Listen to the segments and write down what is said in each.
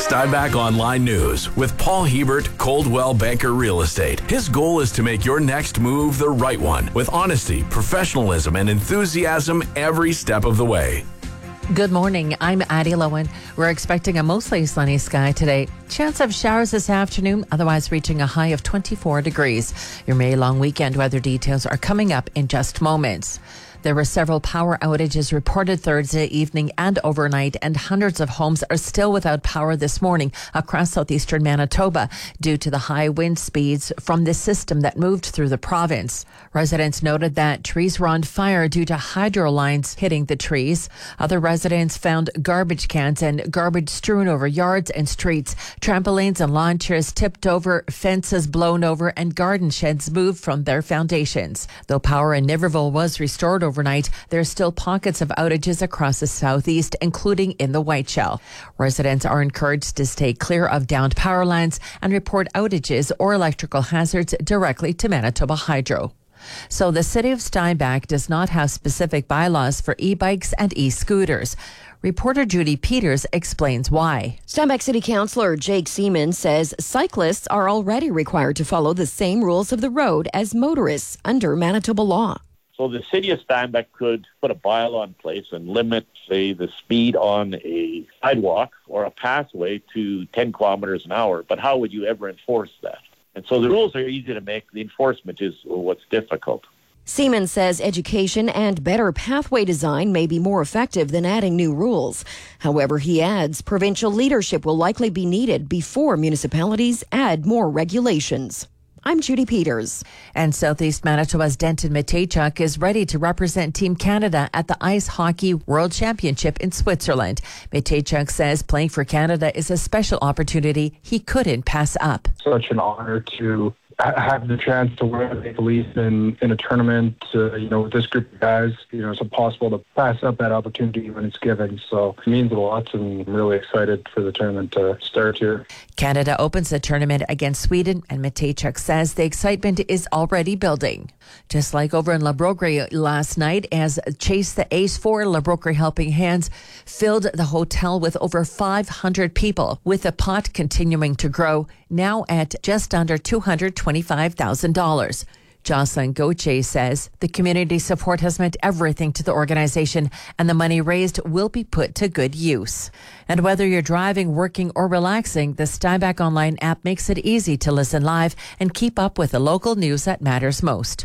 Steinbach Online News with Paul Hebert, Coldwell Banker Real Estate. His goal is to make your next move the right one with honesty, professionalism, and enthusiasm every step of the way. Good morning. I'm Addie Lowen. We're expecting a mostly sunny sky today. Chance of showers this afternoon, otherwise reaching a high of 24 degrees. Your May long weekend weather details are coming up in just moments. There were several power outages reported Thursday evening and overnight, and hundreds of homes are still without power this morning across southeastern Manitoba due to the high wind speeds from this system that moved through the province. Residents noted that trees were on fire due to hydro lines hitting the trees. Other residents found garbage cans and garbage strewn over yards and streets. Trampolines and lawn chairs tipped over, fences blown over, and garden sheds moved from their foundations. Though power in Niverville was restored overnight, there are still pockets of outages across the southeast, including in the Whiteshell. Residents are encouraged to stay clear of downed power lines and report outages or electrical hazards directly to Manitoba Hydro. So the City of Steinbach does not have specific bylaws for e-bikes and e-scooters. Reporter Judy Peters explains why. Steinbach City Councillor Jake Seaman says cyclists are already required to follow the same rules of the road as motorists under Manitoba law. So the City of Steinbach could put a bylaw in place and limit, say, the speed on a sidewalk or a pathway to 10 kilometers an hour. But how would you ever enforce that? And so the rules are easy to make. The enforcement is what's difficult. Seaman says education and better pathway design may be more effective than adding new rules. However, he adds provincial leadership will likely be needed before municipalities add more regulations. I'm Judy Peters. And Southeast Manitoba's Denton Mateychuk is ready to represent Team Canada at the Ice Hockey World Championship in Switzerland. Mateychuk says playing for Canada is a special opportunity he couldn't pass up. Such an honor to have the chance to wear the Maple Leaf in a tournament, with this group of guys. It's impossible to pass up that opportunity when it's given. So it means a lot, and I'm really excited for the tournament to start here. Canada opens the tournament against Sweden, and Mateychuk says the excitement is already building. Just like over in La Broquerie last night, as Chase the Ace for La Broquerie Helping Hands filled the hotel with over 500 people, with the pot continuing to grow, now at just under $225,000. Jocelyn Gauthier says the community support has meant everything to the organization, and the money raised will be put to good use. And whether you're driving, working, or relaxing, the Steinbach Online app makes it easy to listen live and keep up with the local news that matters most.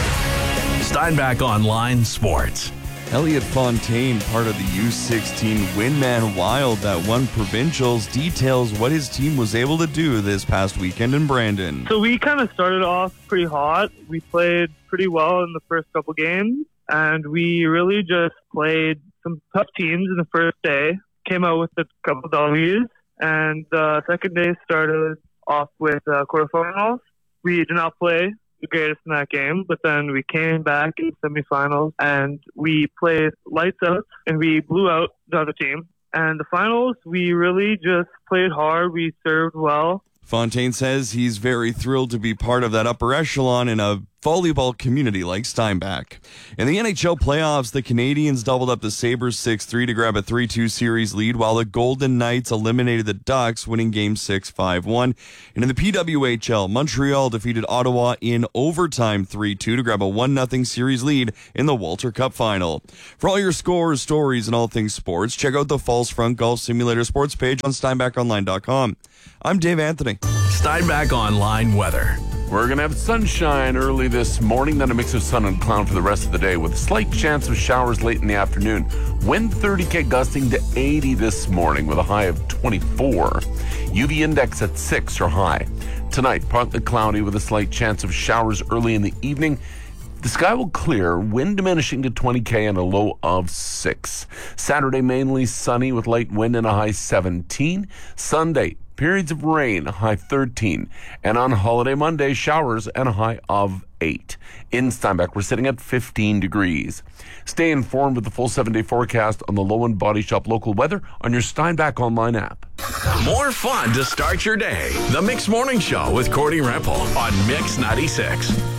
Steinbach Online Sports. Elliot Fontaine, part of the U16 Windman Wild that won provincials, details what his team was able to do this past weekend in Brandon. So we kind of started off pretty hot. We played pretty well in the first couple games, and we really just played some tough teams in the first day, came out with a couple W's, and the second day started off with quarterfinals. We did not play the greatest in that game, but then we came back in semifinals and we played lights out and we blew out the other team. And the finals, we really just played hard. We served well. Fontaine says he's very thrilled to be part of that upper echelon in a volleyball community like Steinbach. In the NHL playoffs, the Canadiens doubled up the Sabres 6-3 to grab a 3-2 series lead, while the Golden Knights eliminated the Ducks, winning Game 6 5-1. And in the PWHL, Montreal defeated Ottawa in overtime 3-2 to grab a 1-0 series lead in the Walter Cup final. For all your scores, stories, and all things sports, check out the Falls Front Golf Simulator sports page on SteinbachOnline.com. I'm Dave Anthony. Steinbach Online weather. We're going to have sunshine early this morning, then a mix of sun and cloud for the rest of the day with a slight chance of showers late in the afternoon. Wind 30 gusting to 80 this morning with a high of 24. UV index at 6 or high. Tonight, partly cloudy with a slight chance of showers early in the evening. The sky will clear, wind diminishing to 20 and a low of 6. Saturday, mainly sunny with light wind and a high 17. Sunday, periods of rain, a high 13. And on holiday Monday, showers and a high of 8. In Steinbach, we're sitting at 15 degrees. Stay informed with the full 7-day forecast on the Lowen Body Shop local weather on your Steinbach Online app. More fun to start your day. The Mix Morning Show with Cordy Rempel on Mix 96.